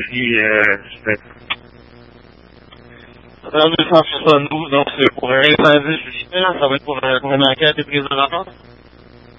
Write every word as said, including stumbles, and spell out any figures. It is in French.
puis euh, c'était deux cent soixante-douze, donc c'est pour un incendie judiciaire, ça va être pour, euh, pour une enquête et prise de rapport.